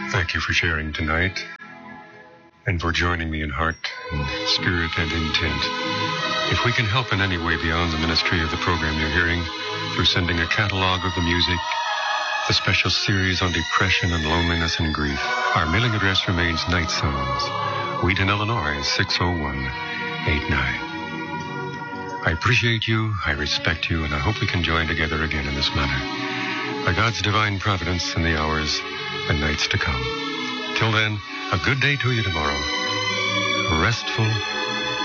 Thank you for sharing tonight and for joining me in heart and spirit and intent. If we can help in any way beyond the ministry of the program you're hearing through sending a catalog of the music, the special series on depression and loneliness and grief, our mailing address remains Night Sounds, Wheaton, Illinois, 60189. I appreciate you, I respect you, and I hope we can join together again in this manner, by God's divine providence in the hours and nights to come. Till then, a good day to you tomorrow. Restful